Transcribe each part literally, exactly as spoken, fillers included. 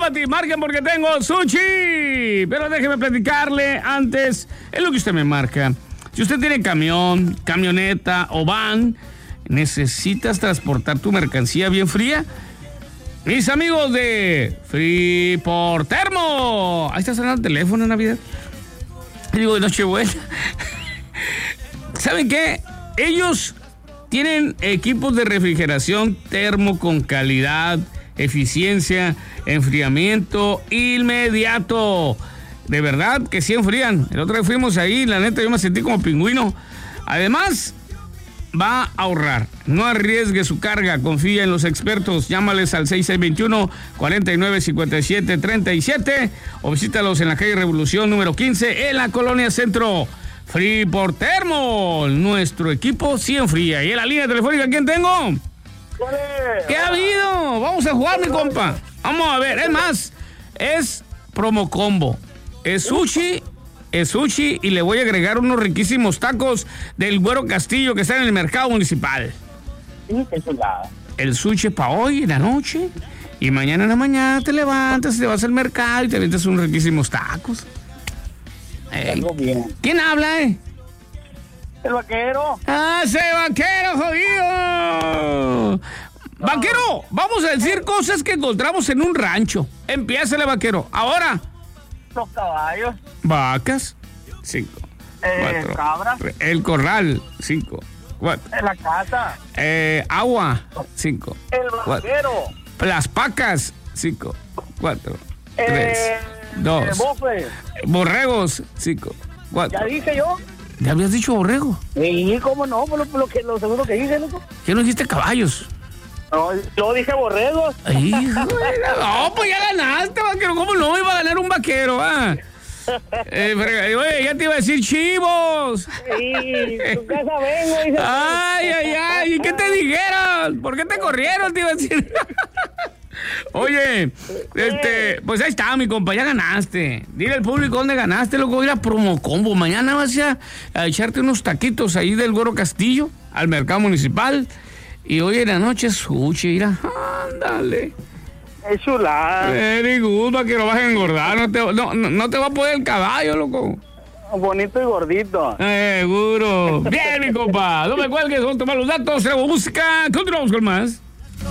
Pati, marquen porque tengo sushi. Pero déjeme platicarle antes, es lo que usted me marca. Si usted tiene camión, camioneta o van, necesitas transportar tu mercancía bien fría. Mis amigos de Freeport Thermo. Ahí está sonando el teléfono, Navidad. Digo, de Nochebuena. ¿Saben qué? Ellos tienen equipos de refrigeración termo con calidad, eficiencia, enfriamiento inmediato. De verdad que sí enfrían. El otro día fuimos ahí, la neta yo me sentí como pingüino. Además, va a ahorrar. No arriesgue su carga, confía en los expertos. Llámales al seis seis dos uno, cuatro nueve cinco siete tres siete o visítalos en la calle Revolución número quince en la Colonia Centro. Freeport Thermo, nuestro equipo sí enfría. Y en la línea telefónica, ¿quién tengo? ¿Qué ha habido? Vamos a jugar, mi compa. Vamos a ver, es más, es promo combo. Es sushi, es sushi y le voy a agregar unos riquísimos tacos del Güero Castillo que está en el mercado municipal. El sushi para hoy en la noche y mañana en la mañana te levantas, te vas al mercado y te avientas unos riquísimos tacos. Ey. ¿Quién habla, eh? El vaquero. ¡Ah, ese vaquero, jodido! No. Vaquero, vamos a decir cosas que encontramos en un rancho. Empiézale, vaquero. Ahora. Los caballos. Vacas. Cinco. Eh, cuatro. Cabras. El corral. Cinco. Cuatro. En la casa. Eh, agua. Cinco. El vaquero. Cuatro. Las pacas. Cinco. Cuatro. Eh, tres. Dos. El bofe. Borregos. Cinco. Cuatro. Ya dije yo. ¿Ya habías dicho borrego? Sí, cómo no, por lo, por lo que lo segundo que dije, loco. ¿Qué no dijiste caballos? No, yo dije borregos. Ay, no, pues ya ganaste, vaquero. ¿Cómo no iba a ganar un vaquero? Ah? Eh, pero, oye, ya te iba a decir chivos. Sí, tu casa vengo. Dice. Ay, ay, ay. ¿Y qué te dijeron? ¿Por qué te corrieron? Te iba a decir. Oye, este, pues ahí está, mi compa, ya ganaste. Dile al público dónde ganaste, loco. Ir a Promo Combo. Mañana vas a, a echarte unos taquitos ahí del Güero Castillo al mercado municipal. Y hoy en la noche sushi, mira, ándale. Es chulada. Very good, para que lo vas a engordar. No te, no, no, no te va a poder el caballo, loco. Bonito y gordito. Seguro. Bien, mi compa. No me cuelgues, vamos a tomar los datos. Tenemos música. Continuamos con más.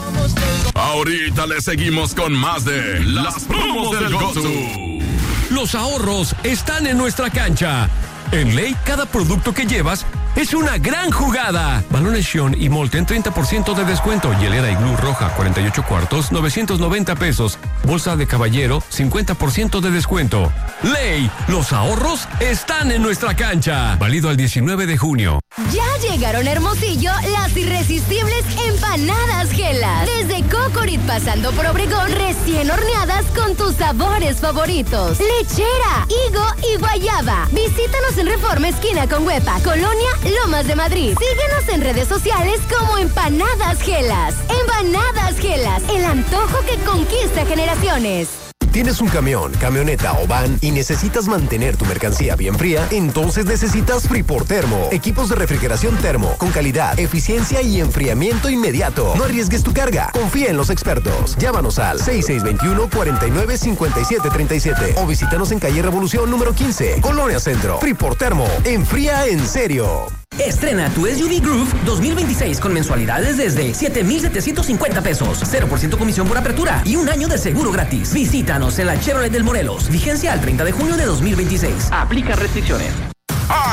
Ahorita le seguimos con más de las promos del Gotsu. Los ahorros están en nuestra cancha. En Ley, cada producto que llevas es una gran jugada. Balones Xion y Molten, treinta por ciento de descuento. Hielera Iglú roja, cuarenta y ocho cuartos, novecientos noventa pesos. Bolsa de caballero, cincuenta por ciento de descuento. Ley, los ahorros están en nuestra cancha. Válido al diecinueve de junio. Ya llegaron a Hermosillo las irresistibles empanadas Gelas. Desde Cocorit pasando por Obregón, recién horneadas con tus sabores favoritos. Lechera, higo y guayaba. Visítanos en Reforma esquina con Huepa, Colonia Lomas de Madrid. Síguenos en redes sociales como Empanadas Gelas. Empanadas Gelas, el antojo que conquista generaciones. ¿Tienes un camión, camioneta o van y necesitas mantener tu mercancía bien fría? Entonces necesitas Freeport Thermo. Equipos de refrigeración termo con calidad, eficiencia y enfriamiento inmediato. No arriesgues tu carga. Confía en los expertos. Llámanos al seis seis dos uno, cuatro nueve cinco siete tres siete o visítanos en calle Revolución número quince, Colonia Centro. Freeport Thermo. Enfría en serio. Estrena tu S U V Groove dos mil veintiséis con mensualidades desde siete mil setecientos cincuenta pesos, cero por ciento comisión por apertura y un año de seguro gratis. Visítanos en la Chevrolet del Morelos. Vigencia al treinta de junio de dos mil veintiséis. Aplica restricciones.